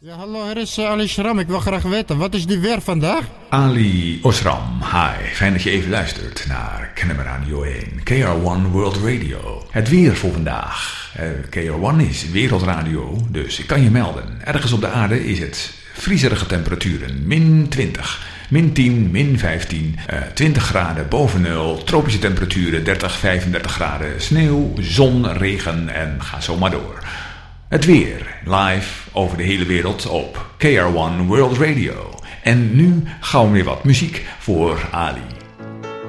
Ja, hallo, hier is Ali Schram. Ik wil graag weten, wat is die weer vandaag? Ali Osram, hi. Fijn dat je even luistert naar KNMR Radio 1, KR1 World Radio. Het weer voor vandaag. KR1 is wereldradio, dus ik kan je melden. Ergens op de aarde is het vriezerige temperaturen, min 20... min 10, min 15, 20 graden boven nul, tropische temperaturen 30, 35 graden, sneeuw, zon, regen en ga zo maar door. Het weer, live over de hele wereld op KR1 World Radio. En nu gaan we weer wat muziek voor Ali.